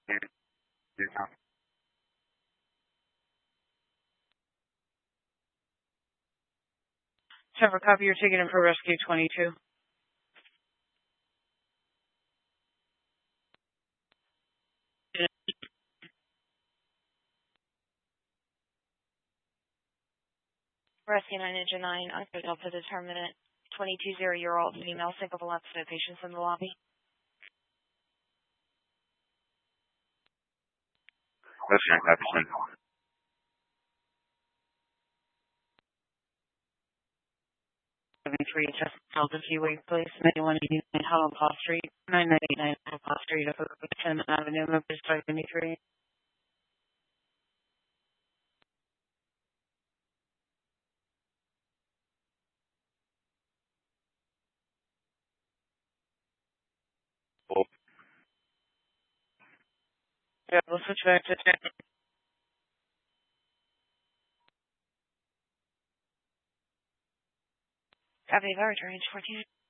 Have a copy of your ticket in for Rescue 22. Rescue 9 Engine 9, unscheduled for the determinant 22-0-year-old female single epilepsy patients in the lobby. Rescue 9. 73, just Philadelphia Way Place, 9189 Holland Paul Street, 9989 Holland Paul Street, Oakland Avenue, Memphis 573. Yeah, we'll switch back to 10. Copy of our range 14.